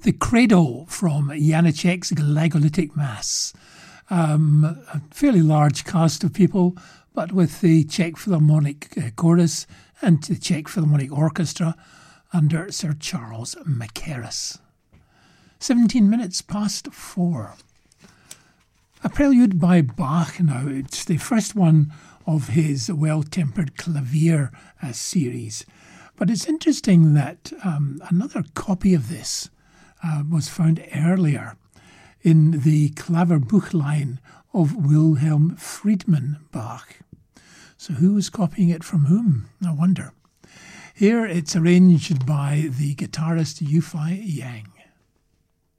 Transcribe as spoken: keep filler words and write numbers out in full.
The Credo from Janacek's Glagolitic Mass. Um, a fairly large cast of people, but with the Czech Philharmonic uh, Chorus and the Czech Philharmonic Orchestra under Sir Charles Mackerras. seventeen minutes past four. A prelude by Bach now. It's the first one of his Well-Tempered Clavier uh, series. But it's interesting that um, another copy of this uh, was found earlier in the Klaverbuchlein of Wilhelm Friedman Bach. So who was copying it from whom? I wonder. Here it's arranged by the guitarist Yufei Yang.